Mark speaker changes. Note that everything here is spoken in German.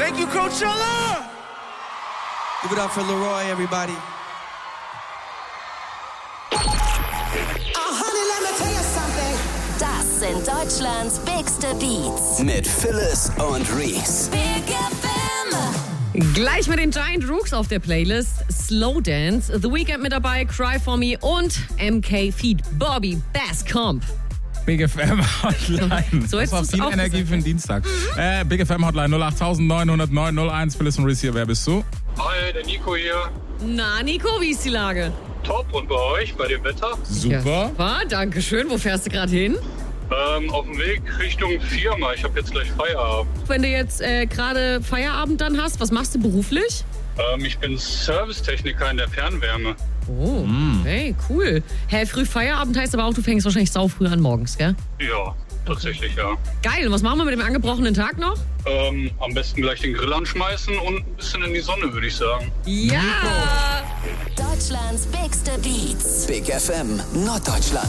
Speaker 1: Thank you, Coachella!
Speaker 2: Give it up for Leroy, everybody.
Speaker 3: Das sind Deutschlands bigste Beats.
Speaker 4: Mit Phyllis und Reese.
Speaker 3: Big FM.
Speaker 5: Gleich mit den Giant Rooks auf der Playlist. Slow Dance, The Weeknd mit dabei, Cry For Me und MK Feat. Bobby Basscomp.
Speaker 6: Big FM Hotline.
Speaker 5: So
Speaker 6: das war
Speaker 5: hättest
Speaker 6: viel
Speaker 5: du's auch
Speaker 6: Energie
Speaker 5: gesagt.
Speaker 6: für den Dienstag. Big FM Hotline 0890901. Phyllis und Reese hier. Wer bist du?
Speaker 7: Hi, der Nico hier.
Speaker 5: Na, Nico, wie ist die Lage?
Speaker 7: Top, und bei euch, bei dem Wetter?
Speaker 6: Super.
Speaker 5: Ja, super, danke schön. Wo fährst du gerade hin?
Speaker 7: Auf dem Weg Richtung Firma. Ich habe jetzt gleich Feierabend.
Speaker 5: Wenn du jetzt gerade Feierabend dann hast, was machst du beruflich?
Speaker 7: Ich bin Servicetechniker in der Fernwärme.
Speaker 5: Oh, hey, cool. Früh Feierabend heißt aber auch, du fängst wahrscheinlich sau früh an morgens, gell?
Speaker 7: Ja, tatsächlich, ja.
Speaker 5: Geil, und was machen wir mit dem angebrochenen Tag noch?
Speaker 7: Am besten gleich den Grill anschmeißen und ein bisschen in die Sonne, würde ich sagen.
Speaker 5: Ja!
Speaker 3: Deutschlands bigste Beats.
Speaker 4: Big FM Norddeutschland.